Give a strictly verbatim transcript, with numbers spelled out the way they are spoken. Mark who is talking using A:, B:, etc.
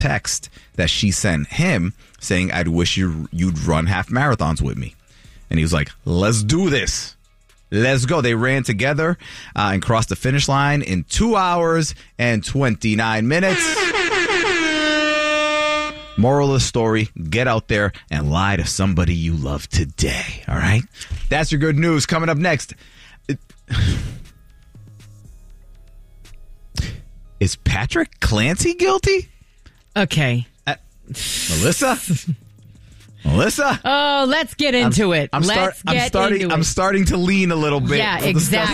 A: text that she sent him saying, I'd wish you, you'd run half marathons with me. And he was like, let's do this. Let's go. They ran together uh, and crossed the finish line in two hours and twenty-nine minutes. Moral of the story, get out there and lie to somebody you love today. All right? That's your good news. Coming up next. It, is Patrick Clancy guilty?
B: Okay.
A: Uh, Melissa? Melissa?
B: Oh, let's get into
A: I'm,
B: it.
A: I'm,
B: let's
A: start,
B: get
A: I'm starting,
B: into
A: I'm
B: it.
A: starting to lean a little bit.
B: Yeah,
A: We'll
B: exactly.